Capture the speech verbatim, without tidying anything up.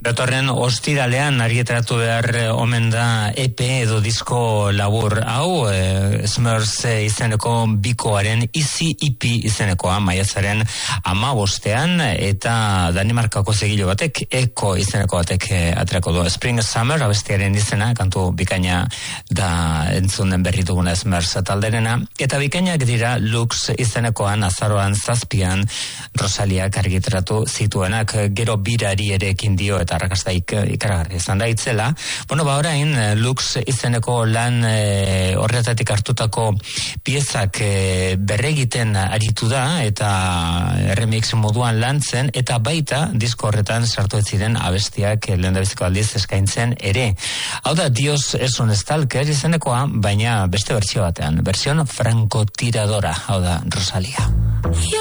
Datorren ostiralean argitaratu behar omen da E P edo disko labur hau, e, Smurfs izeneko bikoaren Easy E P izenekoa maiatzaren hamabostean, eta Danimarkako segilo batek, Eko izeneko batek aterako du. Spring Summer abestiaren izena, kantu bikaina da entzunen berri duguna Smurfs talderena, eta bikainak dira Lux izenekoan azaroan zazpian Rosaliak argitaratu zituenak, gero birari ere ekin dio eta arrakasta ikaragarri izan da itzela. Bueno, ba orain Lux izeneko lan e, horretatik hartutako piezak e, berregiten aritu da eta remix moduan lantzen, eta baita disko horretan sartu ez ziren abestiak lehendabiziko aldiz eskaintzen ere. Hau da Dios es un stalker izenekoa, baina beste bertsio batean, versión francotiradora, hau da Rosalia.